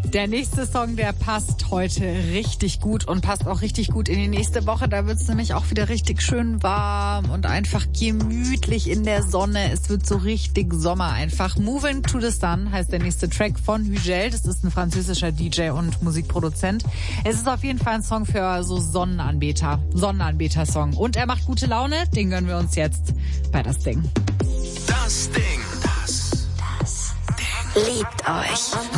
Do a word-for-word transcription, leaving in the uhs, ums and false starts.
Der nächste Song, der passt heute richtig gut und passt auch richtig gut in die nächste Woche. Da wird es nämlich auch wieder richtig schön warm und einfach gemütlich in der Sonne. Es wird so richtig Sommer einfach. Moving to the Sun heißt der nächste Track von Hügel. Das ist ein französischer D J und Musikproduzent. Es ist auf jeden Fall ein Song für so Sonnenanbeter. Sonnenanbeter-Song. Und er macht gute Laune. Den gönnen wir uns jetzt bei Das Ding. Das Ding. Das, das Ding. Liebt euch.